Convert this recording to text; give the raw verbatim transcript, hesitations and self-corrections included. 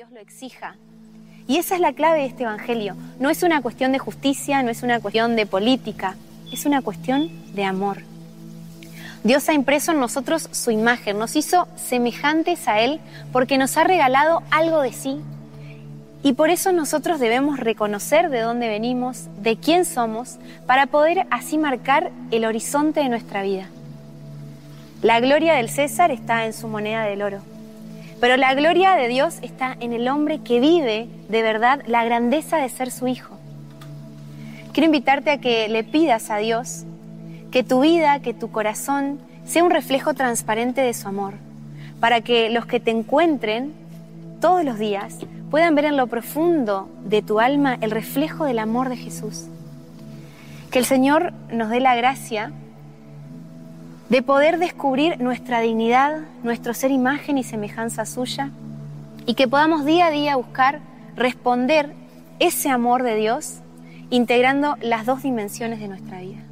Dios lo exija. Y esa es la clave de este evangelio. No es una cuestión de justicia, no es una cuestión de política, es una cuestión de amor. Dios ha impreso en nosotros su imagen, nos hizo semejantes a Él porque nos ha regalado algo de sí. Y por eso nosotros debemos reconocer de dónde venimos, de quién somos, para poder así marcar el horizonte de nuestra vida. La gloria del César está en su moneda del oro, pero la gloria de Dios está en el hombre que vive de verdad la grandeza de ser su hijo. Quiero invitarte a que le pidas a Dios que tu vida, que tu corazón sea un reflejo transparente de su amor, para que los que te encuentren todos los días puedan ver en lo profundo de tu alma el reflejo del amor de Jesús. Que el Señor nos dé la gracia de poder descubrir nuestra dignidad, nuestro ser imagen y semejanza suya, y que podamos día a día buscar responder ese amor de Dios integrando las dos dimensiones de nuestra vida.